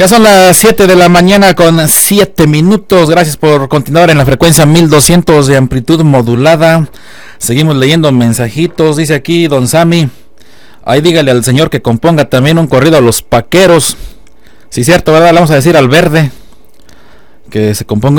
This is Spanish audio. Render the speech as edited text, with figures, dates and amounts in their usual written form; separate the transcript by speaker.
Speaker 1: Ya son las 7 de la mañana con 7 minutos. Gracias por continuar en la frecuencia 1200 de amplitud modulada. Seguimos leyendo mensajitos. Dice aquí don Sammy, ahí dígale al señor que componga también un corrido a los paqueros. Sí, cierto, ¿verdad? Le vamos a decir al verde que se componga